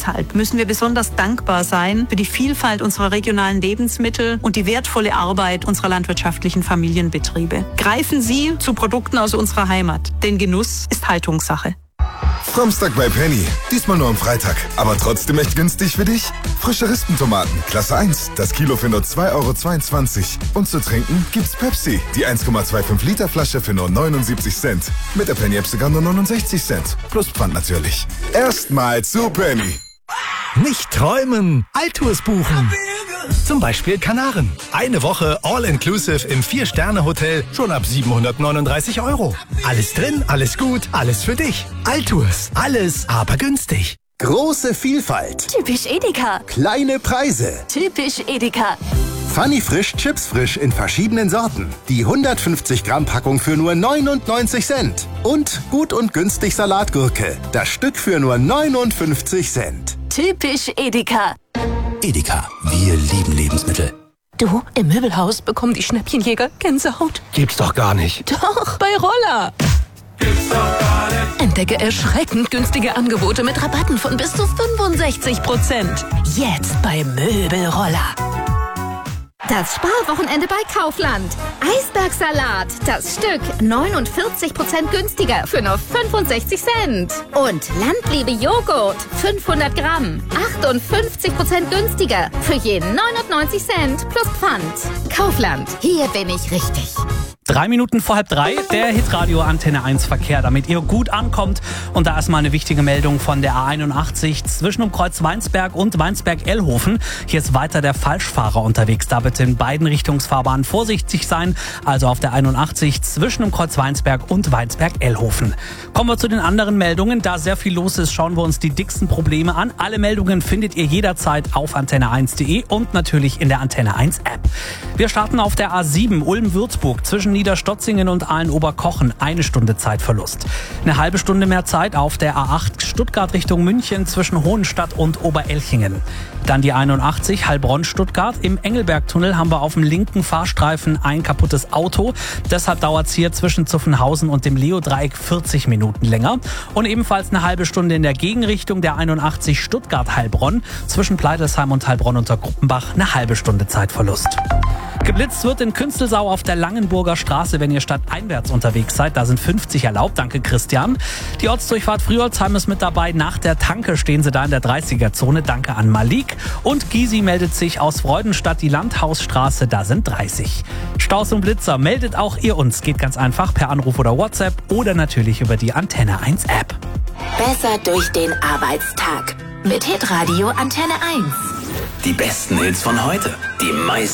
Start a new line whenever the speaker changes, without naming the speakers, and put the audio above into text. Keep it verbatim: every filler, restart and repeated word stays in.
Deshalb müssen wir besonders dankbar sein für die Vielfalt unserer regionalen Lebensmittel und die wertvolle Arbeit unserer landwirtschaftlichen Familienbetriebe. Greifen Sie zu Produkten aus unserer Heimat, denn Genuss ist Haltungssache.
Samstag bei Penny. Diesmal nur am Freitag. Aber trotzdem echt günstig für dich? Frische Rispentomaten, Klasse eins. Das Kilo für nur zwei Euro zweiundzwanzig. Und zu trinken gibt's Pepsi. Die eins Komma fünfundzwanzig Liter Flasche für nur neunundsiebzig Cent. Mit der Penny App sogar nur neunundsechzig Cent. Plus Pfand natürlich. Erstmal zu Penny.
Nicht träumen, Altours buchen. Zum Beispiel Kanaren. Eine Woche All-Inclusive im Vier-Sterne-Hotel schon ab siebenhundertneununddreißig Euro. Alles drin, alles gut, alles für dich. Altours, alles aber günstig.
Große Vielfalt.
Typisch Edeka.
Kleine Preise.
Typisch Edeka.
Funny Frisch Chips Frisch in verschiedenen Sorten. Die hundertfünfzig Gramm Packung für nur neunundneunzig Cent. Und gut und günstig Salatgurke. Das Stück für nur neunundfünfzig Cent.
Typisch Edeka.
Edeka, wir lieben Lebensmittel.
Du, im Möbelhaus bekommen die Schnäppchenjäger Gänsehaut.
Gibt's doch gar nicht.
Doch, bei Roller.
Gibt's doch gar nicht.
Entdecke erschreckend günstige Angebote mit Rabatten von bis zu fünfundsechzig Prozent. Jetzt bei Möbelroller.
Das Sparwochenende bei Kaufland. Eisbergsalat, das Stück neunundvierzig Prozent günstiger für nur fünfundsechzig Cent. Und Landliebe Joghurt, fünfhundert Gramm, achtundfünfzig Prozent günstiger für je neunundneunzig Cent plus Pfand. Kaufland, hier bin ich richtig.
Drei Minuten vor halb drei, der Hitradio Antenne eins Verkehr, damit ihr gut ankommt. Und da erstmal eine wichtige Meldung von der A einundachtzig zwischen dem Kreuz Weinsberg und Weinsberg-Ellhofen. Hier ist weiter der Falschfahrer unterwegs. Da bitte in beiden Richtungsfahrbahnen vorsichtig sein. Also auf der einundachtzig zwischen dem Kreuz Weinsberg und Weinsberg-Ellhofen. Kommen wir zu den anderen Meldungen. Da sehr viel los ist, schauen wir uns die dicksten Probleme an. Alle Meldungen findet ihr jederzeit auf antenne eins punkt de und natürlich in der Antenne eins App. Wir starten auf der A sieben Ulm-Würzburg zwischen Niederstotzingen und Aalen-Oberkochen. Eine Stunde Zeitverlust. Eine halbe Stunde mehr Zeit auf der A acht Stuttgart Richtung München zwischen Hohenstadt und Oberelchingen. Dann die einundachtzig Heilbronn-Stuttgart. Im Engelbergtunnel haben wir auf dem linken Fahrstreifen ein kaputtes Auto. Deshalb dauert es hier zwischen Zuffenhausen und dem Leo-Dreieck vierzig Minuten länger. Und ebenfalls eine halbe Stunde in der Gegenrichtung der einundachtzig Stuttgart-Heilbronn. Zwischen Pleidelsheim und Heilbronn unter Gruppenbach eine halbe Stunde Zeitverlust. Geblitzt wird in Künzelsau auf der Langenburger Straße, wenn ihr stadteinwärts unterwegs seid. Da sind fünfzig erlaubt. Danke, Christian. Die Ortsdurchfahrt Friolzheim ist mit dabei. Nach der Tanke stehen sie da in der dreißiger-Zone. Danke an Malik. Und Gysi meldet sich aus Freudenstadt, die Landhausstraße. Da sind dreißig. Staus und Blitzer meldet auch ihr uns. Geht ganz einfach per Anruf oder WhatsApp oder natürlich über die Antenne eins App.
Besser durch den Arbeitstag. Mit Hitradio Antenne eins.
Die besten Hits von heute. Die meisten